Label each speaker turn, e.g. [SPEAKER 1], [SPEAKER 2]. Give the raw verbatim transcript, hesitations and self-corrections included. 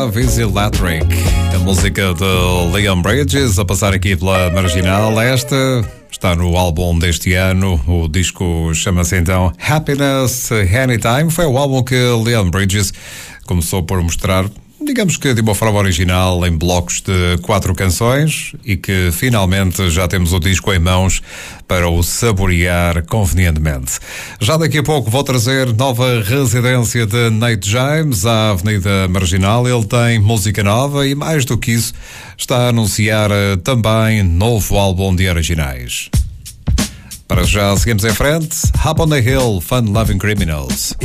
[SPEAKER 1] Love is Electric, a música de Leon Bridges, a passar aqui pela Marginal. Esta está no álbum deste ano, o disco chama-se então Happiness Anytime. Foi o álbum que Leon Bridges começou por mostrar, digamos que de uma forma original, em blocos de quatro canções, e que finalmente já temos o disco em mãos para o saborear convenientemente. Já daqui a pouco vou trazer nova residência de Nate James à Avenida Marginal. Ele tem música nova e, mais do que isso, está a anunciar também novo álbum de originais. Para já seguimos em frente. Up on the Hill, Fun Loving Criminals.